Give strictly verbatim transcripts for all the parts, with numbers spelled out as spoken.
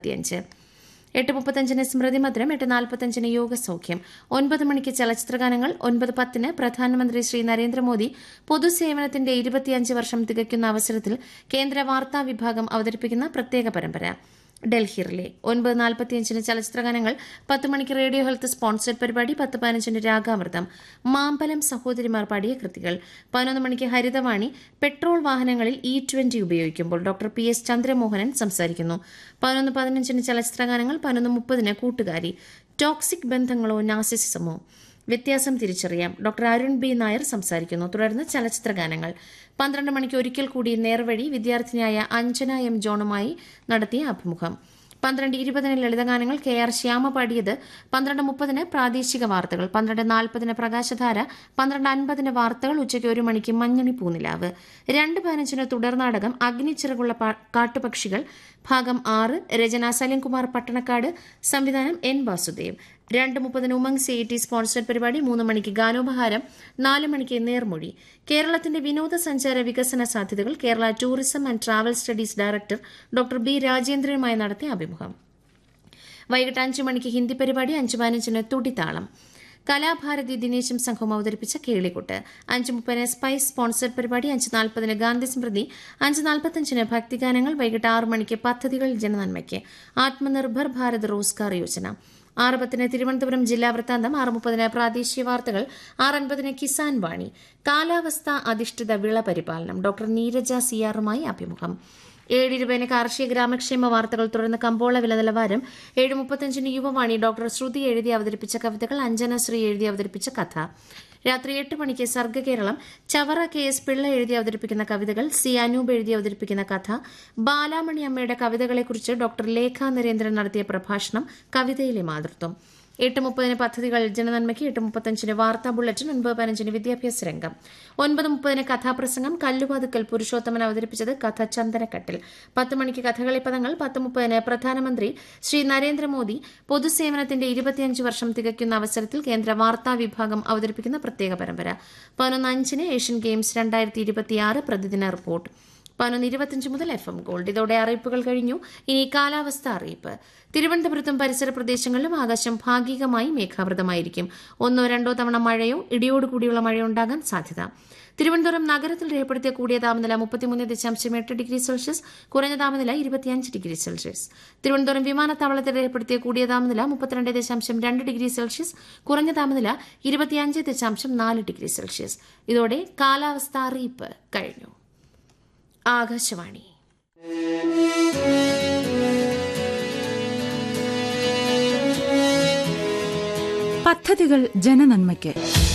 എട്ട് മുപ്പത്തഞ്ചിന് സ്മൃതി മധുരം, എട്ട് നാൽപ്പത്തഞ്ചിന് യോഗസൗഖ്യം, ഒൻപത് മണിക്ക് ചലച്ചിത്രഗാനങ്ങൾ, ഒൻപത് പത്തിന് പ്രധാനമന്ത്രി ശ്രീ നരേന്ദ്രമോദി പൊതുസേവനത്തിന്റെ ഇരുപത്തിയഞ്ച് വർഷം തികയ്ക്കുന്ന അവസരത്തിൽ കേന്ദ്ര വാർത്താ വിഭാഗം അവതരിപ്പിക്കുന്ന പ്രത്യേക പരമ്പര ഡൽഹി റിലേ, ഒൻപത് നാൽപ്പത്തിയഞ്ചിന് ചലച്ചിത്രഗാനങ്ങൾ, പത്ത് മണിക്ക് റേഡിയോ ഹെൽത്ത് സ്പോൺസർഡ് പരിപാടി, പത്ത് പതിനഞ്ചിന് രാഗാമൃതം, മാമ്പലം സഹോദരിമാർ പാടിയ കൃതികൾ, പതിനൊന്ന് മണിക്ക് ഹരിതവാണി. പെട്രോൾ വാഹനങ്ങളിൽ ഇ ട്വന്റി ഉപയോഗിക്കുമ്പോൾ ഡോക്ടർ പി എസ് ചന്ദ്രമോഹനൻ സംസാരിക്കുന്നു. പതിനൊന്ന് പതിനഞ്ചിന് ചലച്ചിത്രഗാനങ്ങൾ, പതിനൊന്ന് മുപ്പതിന് കൂട്ടുകാരി, ടോക്സിക് ബന്ധങ്ങളോ നാർസിസിസമോ, വ്യത്യാസം തിരിച്ചറിയാം, ഡോക്ടർ അരുൺ ബി നായർ സംസാരിക്കുന്നു. തുടർന്ന് ചലച്ചിത്രഗാനങ്ങൾ. പന്ത്രണ്ട് മണിക്ക് ഒരിക്കൽ കൂടി നേർവഴി, വിദ്യാർത്ഥിനിയായ അഞ്ജന എം ജോണുമായി നടത്തിയ അഭിമുഖം. പന്ത്രണ്ട് ഇരുപതിന് ലളിതഗാനങ്ങൾ, കെ ആർ ശ്യാമ പാടിയത്. പന്ത്രണ്ട് മുപ്പതിന് പ്രാദേശിക വാർത്തകൾ, പന്ത്രണ്ട് നാൽപ്പതിന് പ്രകാശധാര, പന്ത്രണ്ട് അൻപതിന് വാർത്തകൾ. ഉച്ചയ്ക്ക് ഒരു മണിക്ക് മഞ്ഞണി പൂനിലാവ്. രണ്ട് പതിനഞ്ചിന് തുടർനാടകം അഗ്നിച്ചിറകുള്ള കാട്ടുപക്ഷികൾ ഭാഗം ആറ്, രചന സലിംകുമാർ പട്ടണക്കാട്, സംവിധാനം എൻ വാസുദേവ്. രണ്ട് മുപ്പതിന് ഉമംഗ് സി ടി സ്പോൺസർഡ് പരിപാടി, മൂന്ന് മണിക്ക് ഗാനോപഹാരം, നാല് മണിക്ക് നേർമൊഴി. കേരളത്തിന്റെ വിനോദസഞ്ചാര വികസന സാധ്യതകൾ Kerala tourism and travel studies director doctor B രാജേന്ദ്രനുമായി നടത്തിയ അഭിമുഖം. വൈകിട്ട് അഞ്ച് മണിക്ക് ഹിന്ദി പരിപാടി, അഞ്ച് പതിനഞ്ചിന് തുടിത്താളം. കലാഭാരതി ദിനേശും സംഘവും അവതരിപ്പിച്ച കേളികൊട്ട്. അഞ്ച് മുപ്പതിന് സ്പൈസ് സ്പോൺസർഡ് പരിപാടി, അഞ്ച് നാൽപ്പതിന് ഗാന്ധി സ്മൃതി, അഞ്ച് നാൽപ്പത്തഞ്ചിന് ഭക്തിഗാനങ്ങൾ. വൈകിട്ട് ആറ് മണിക്ക് പദ്ധതികൾ ജനനന്മയ്ക്ക്, ആത്മനിർഭർ ഭാരത് റോസ്ഗാർ യോജന. ആറ് പത്തിന് തിരുവനന്തപുരം ജില്ലാ വൃത്താന്തം, ആറ് മുപ്പതിന് പ്രാദേശിക വാർത്തകൾ, ആറ് അൻപതിന് കിസാൻ വാണി. കാലാവസ്ഥ അധിഷ്ഠിത വിള പരിപാലനം, ഡോക്ടർ നീരജ സിയാറുമായി അഭിമുഖം. ഏഴ് ഇരുപതിന് കാർഷിക ഗ്രാമക്ഷേമ വാർത്തകൾ, തുടർന്ന് കമ്പോള വില നിലവാരം. ഏഴ് മുപ്പത്തഞ്ചിന് യുവവാണി, ഡോക്ടർ ശ്രുതി എഴുതി അവതരിപ്പിച്ച കവിതകൾ, അഞ്ജന ശ്രീ എഴുതി അവതരിപ്പിച്ച കഥ. രാത്രി എട്ട് മണിക്ക് സർഗ്ഗകേരളം, ചവറ കെ എസ് പിള്ള എഴുതി അവതരിപ്പിക്കുന്ന കവിതകൾ, സി അനൂപ് എഴുതി അവതരിപ്പിക്കുന്ന കഥ. ബാലാമണി അമ്മയുടെ കവിതകളെക്കുറിച്ച് ഡോക്ടർ ലേഖ നരേന്ദ്രൻ നടത്തിയ പ്രഭാഷണം, കവിതയിലെ മാതൃത്വം. എട്ട് മുപ്പതിന് പദ്ധതികൾ ജനനന്മയ്ക്ക്, എട്ട് മുപ്പത്തഞ്ചിന് വാർത്താ ബുള്ളറ്റിൻ, ഒൻപത് പതിനഞ്ചിന് വിദ്യാഭ്യാസ രംഗം, ഒൻപത് മുപ്പതിന് കഥാപ്രസംഗം, കല്ലുവാതുക്കൽ പുരുഷോത്തമൻ അവതരിപ്പിച്ചത് കഥ ചന്ദനക്കട്ടിൽ. പത്ത് മണിക്ക് കഥകളി പദങ്ങൾ, പത്ത് മുപ്പതിന് പ്രധാനമന്ത്രി ശ്രീ നരേന്ദ്രമോദി പൊതുസേവനത്തിന്റെ ഇരുപത്തിയഞ്ച് വർഷം തികയ്ക്കുന്ന അവസരത്തിൽ കേന്ദ്ര വാർത്താ വിഭാഗം അവതരിപ്പിക്കുന്ന പ്രത്യേക പരമ്പര. പതിനൊന്ന് അഞ്ചിന് ഏഷ്യൻ ഗെയിംസ് രണ്ടായിരത്തി ഇരുപത്തിയാറ് പ്രതിദിന റിപ്പോർട്ട്. പതിനൊന്ന് ഇരുപത്തിയഞ്ച് മുതൽ എഫ് എം ഗോൾഡ്. ഇതോടെ അറിയിപ്പുകൾ കഴിഞ്ഞു. ഇനി കാലാവസ്ഥ അറിയിപ്പ്. തിരുവനന്തപുരത്തും പരിസര പ്രദേശങ്ങളിലും ആകാശം ഭാഗികമായി മേഘാവൃതമായിരിക്കും. ഒന്നോ രണ്ടോ തവണ മഴയോ ഇടിയോടുകൂടിയുള്ള മഴയോ ഉണ്ടാകാൻ സാധ്യത. തിരുവനന്തപുരം നഗരത്തിൽ രേഖപ്പെടുത്തിയ കൂടിയ താപനില മുപ്പത്തിമൂന്ന് ദശാംശം എട്ട് ഡിഗ്രി സെൽഷ്യസ്, കുറഞ്ഞ താപനില ഇരുപത്തിയഞ്ച് ഡിഗ്രി സെൽഷ്യസ്. തിരുവനന്തപുരം വിമാനത്താവളത്തിൽ രേഖപ്പെടുത്തിയ കൂടിയ താപനില മുപ്പത്തിരണ്ട് ദശാംശം രണ്ട് ഡിഗ്രി സെൽഷ്യസ്, കുറഞ്ഞ താപനില ഇരുപത്തിയഞ്ച് ദശാംശം നാല് ഡിഗ്രി സെൽഷ്യസ്. ഇതോടെ കാലാവസ്ഥ അറിയിപ്പ് കഴിഞ്ഞു. ആകാശവാണി. പദ്ധതികൾ ജനനന്മയ്ക്ക്.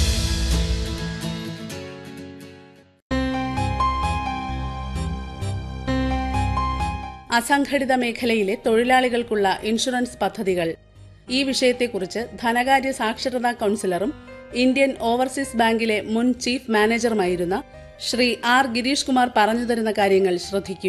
അസംഘടിത മേഖലയിലെ തൊഴിലാളികൾക്കുള്ള ഇൻഷുറൻസ് പദ്ധതികൾ. ഈ വിഷയത്തെക്കുറിച്ച് ധനകാര്യ സാക്ഷരതാ കൌൺസിലറും ഇന്ത്യൻ ഓവർസീസ് ബാങ്കിലെ മുൻ ചീഫ് മാനേജറുമായിരുന്ന ശ്രീ ആർ ഗിരീഷ് കുമാർ പറഞ്ഞുതരുന്ന കാര്യങ്ങൾ ശ്രദ്ധിക്കൂ.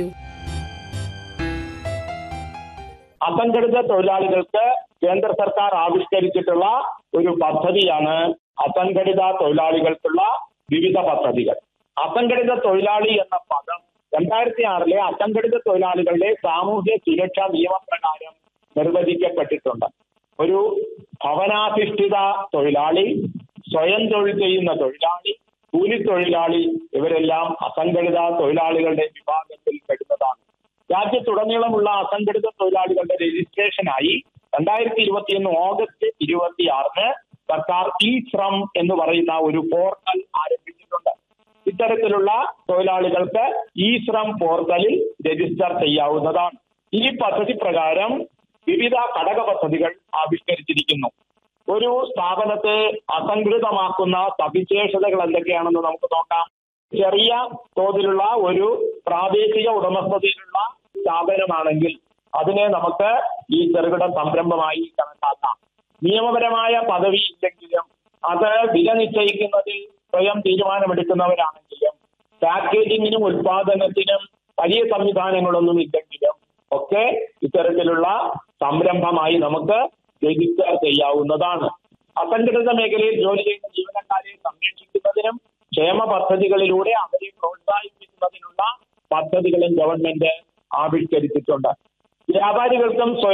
അസംഘടിത തൊഴിലാളികൾക്ക് കേന്ദ്ര സർക്കാർ ആവിഷ്കരിച്ചിട്ടുള്ള ഒരു പദ്ധതിയാണ് അസംഘടിത തൊഴിലാളികൾക്കുള്ള വിവിധ പദ്ധതികൾ. അസംഘടിത തൊഴിലാളി എന്ന പദം രണ്ടായിരത്തി ആറിലെ അസംഘടിത തൊഴിലാളികളുടെ സാമൂഹ്യ സുരക്ഷാ നിയമപ്രകാരം നിർവചിക്കപ്പെട്ടിട്ടുണ്ട്. ഒരു ഭവനാധിഷ്ഠിത തൊഴിലാളി, സ്വയം തൊഴിൽ ചെയ്യുന്ന തൊഴിലാളി, കൂലിത്തൊഴിലാളി, ഇവരെല്ലാം അസംഘടിത തൊഴിലാളികളുടെ വിഭാഗത്തിൽ പെടുന്നതാണ്. രാജ്യത്തുടനീളമുള്ള അസംഘടിത തൊഴിലാളികളുടെ രജിസ്ട്രേഷനായി രണ്ടായിരത്തി ഇരുപത്തിയൊന്ന് ഓഗസ്റ്റ് ഇരുപത്തിയാറിന് സർക്കാർ ഇ ശ്രം എന്ന് പറയുന്ന ഒരു പോർട്ടൽ ആരംഭിച്ചിട്ടുണ്ട്. ഇത്തരത്തിലുള്ള തൊഴിലാളികൾക്ക് ഇ ശ്രം പോർട്ടലിൽ രജിസ്റ്റർ ചെയ്യാവുന്നതാണ്. ഈ പദ്ധതി പ്രകാരം വിവിധ ഘടക പദ്ധതികൾ ആവിഷ്കരിച്ചിരിക്കുന്നു. ഒരു സ്ഥാപനത്തെ അസംഘടിതമാക്കുന്ന സവിശേഷതകൾ എന്തൊക്കെയാണെന്ന് നമുക്ക് നോക്കാം. ചെറിയ തോതിലുള്ള ഒരു പ്രാദേശിക ഉടമസ്ഥതയിലുള്ള സ്ഥാപനമാണെങ്കിൽ അതിനെ നമുക്ക് ഈ ചെറുകിട സംരംഭമായി കണക്കാക്കാം. നിയമപരമായ പദവി ഇല്ലെങ്കിലും അത് വില നിശ്ചയിക്കുന്നതിൽ സ്വയം തീരുമാനമെടുക്കുന്നവരാണെങ്കിലും പാക്കേജിങ്ങിനും ഉൽപാദനത്തിനും വലിയ സംവിധാനങ്ങളൊന്നും ഇല്ലെങ്കിലും ഒക്കെ ഇത്തരത്തിലുള്ള സംരംഭമായി നമുക്ക് രജിസ്റ്റർ ചെയ്യാവുന്നതാണ്. അസംഘടിത മേഖലയിൽ ജോലി ചെയ്യുന്ന ജീവനക്കാരെ സംരക്ഷിക്കുന്നതിനും ക്ഷേമ പദ്ധതികളിലൂടെ അവരെ പ്രോത്സാഹിപ്പിക്കുന്നതിനുള്ള പദ്ധതികളും ഗവൺമെന്റ് ആവിഷ്കരിച്ചിട്ടുണ്ട്. വ്യാപാരികൾക്കും സ്വയം